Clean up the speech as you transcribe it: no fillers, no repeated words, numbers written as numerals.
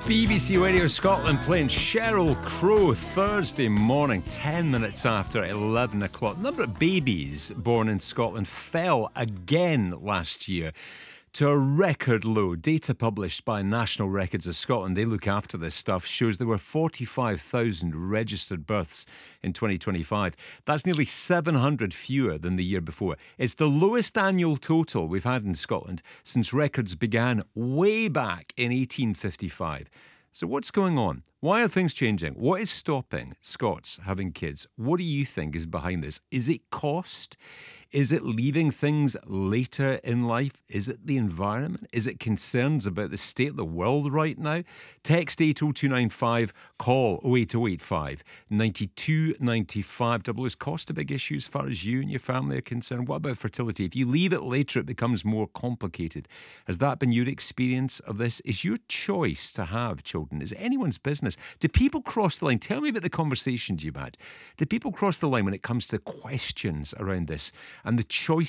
BBC Radio Scotland playing Sheryl Crow Thursday morning, 10 minutes after 11 o'clock. The number of babies born in Scotland fell again last year to a record low. Data published by National Records of Scotland, they look after this stuff, shows there were 45,000 registered births in 2025. That's nearly 700 fewer than the year before. It's the lowest annual total we've had in Scotland since records began way back in 1855. So what's going on? Why are things changing? What is stopping Scots having kids? What do you think is behind this? Is it cost? Is it leaving things later in life? Is it the environment? Is it concerns about the state of the world right now? Text 80295, call 08085 9295. Is cost a big issue as far as you and your family are concerned? What about fertility? If you leave it later, it becomes more complicated. Has that been your experience of this? Is your choice to have children? Is it anyone's business? Do people cross the line? Tell me about the conversations you've had. Do people cross the line when it comes to questions around this and the choice